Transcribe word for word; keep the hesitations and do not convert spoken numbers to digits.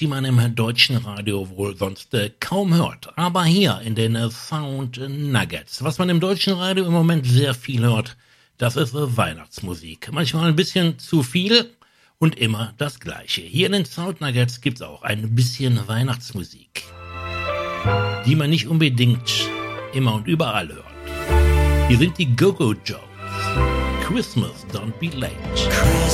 die man im deutschen Radio wohl sonst äh, kaum hört. Aber hier in den äh, Sound Nuggets, was man im deutschen Radio im Moment sehr viel hört, das ist äh, Weihnachtsmusik. Manchmal ein bisschen zu viel und immer das Gleiche. Hier in den Sound Nuggets gibt's auch ein bisschen Weihnachtsmusik, die man nicht unbedingt immer und überall hört. Hier sind die Go-Go Jones. Christmas, don't be late.